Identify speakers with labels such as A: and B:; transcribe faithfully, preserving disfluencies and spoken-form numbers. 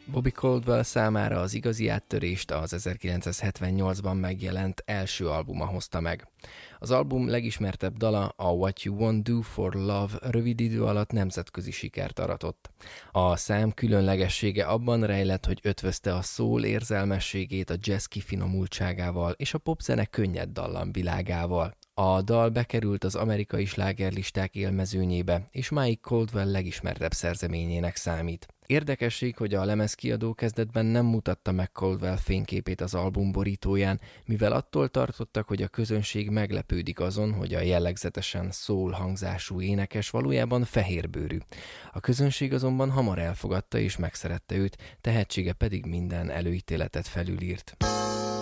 A: Bobby Caldwell számára az igazi áttörést az ezerkilencszázhetvennyolcban megjelent első albuma hozta meg. Az album legismertebb dala, a What You Won't Do For Love rövid idő alatt nemzetközi sikert aratott. A szám különlegessége abban rejlett, hogy ötvözte a soul érzelmességét a jazz kifinomultságával és a popzene könnyed dallamvilágával. A dal bekerült az amerikai slágerlisták élmezőnyébe, és máig Caldwell legismertebb szerzeményének számít. Érdekesség, hogy a lemezkiadó kezdetben nem mutatta meg Caldwell fényképét az album borítóján, mivel attól tartottak, hogy a közönség meglepődik azon, hogy a jellegzetesen soul hangzású énekes valójában fehérbőrű. A közönség azonban hamar elfogadta és megszerette őt, tehetsége pedig minden előítéletet felülírt.